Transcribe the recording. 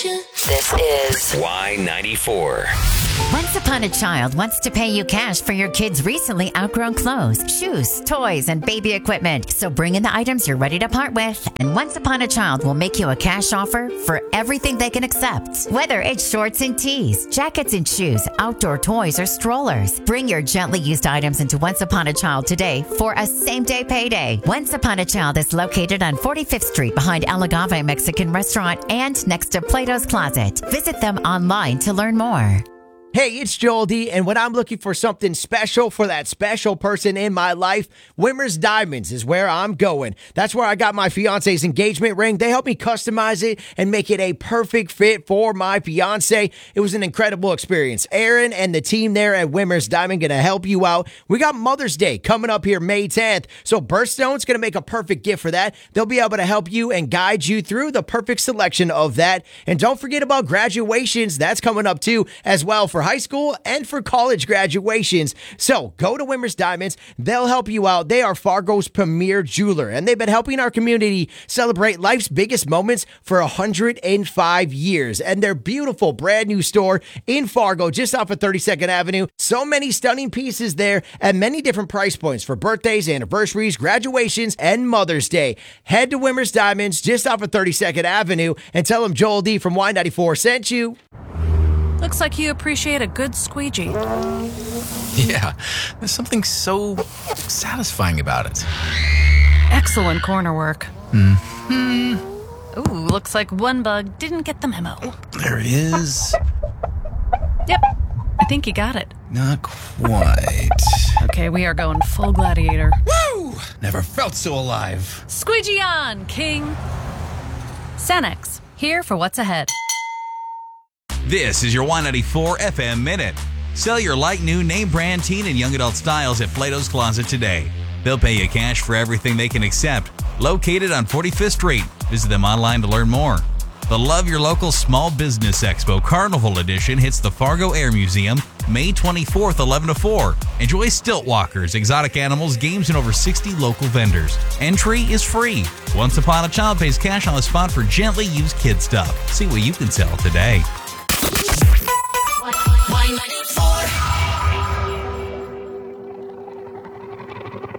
This is Y94. Once Upon a Child wants to pay you cash for your kids' recently outgrown clothes, shoes, toys, and baby equipment. So bring in the items you're ready to part with, and Once Upon a Child will make you a cash offer for everything they can accept. Whether it's shorts and tees, jackets and shoes, outdoor toys, or strollers, bring your gently used items into Once Upon a Child today for a same-day payday. Once Upon a Child is located on 45th Street behind El Agave Mexican Restaurant and next to Plato's Closet. Visit them online to learn more. Hey, it's Joel D, and when I'm looking for something special for that special person in my life, Wimmer's Diamonds is where I'm going. That's where I got my fiance's engagement ring. They helped me customize it and make it a perfect fit for my fiance. It was an incredible experience. Aaron and the team there at Wimmer's Diamond going to help you out. We got Mother's Day coming up here May 10th, so Birthstone's going to make a perfect gift for that. They'll be able to help you and guide you through the perfect selection of that. And don't forget about graduations. That's coming up too as well for high school and for college graduations. So go to Wimmer's Diamonds. They'll help you out. They are Fargo's premier jeweler, and they've been helping our community celebrate life's biggest moments for 105 years. And their beautiful brand new store in Fargo, just off of 32nd Avenue. So many stunning pieces there at many different price points for birthdays, anniversaries, graduations, and Mother's Day. Head to Wimmer's Diamonds just off of 32nd Avenue and tell them Joel D from Y94 sent you. Looks like you appreciate a good squeegee. Yeah, there's something so satisfying about it. Excellent corner work. Mm-hmm. Ooh, looks like one bug didn't get the memo. There is. Yep, I think you got it. Not quite. Okay, we are going full gladiator. Woo! Never felt so alive. Squeegee on, King. Sanex, here for what's ahead. This is your Y94 FM Minute. Sell your light new name brand teen and young adult styles at Plato's Closet today. They'll pay you cash for everything they can accept. Located on 45th Street. Visit them online to learn more. The Love Your Local Small Business Expo Carnival Edition hits the Fargo Air Museum May 24th, 11 to 4. Enjoy stilt walkers, exotic animals, games, and over 60 local vendors. Entry is free. Once Upon a Child pays cash on the spot for gently used kid stuff. See what you can sell today.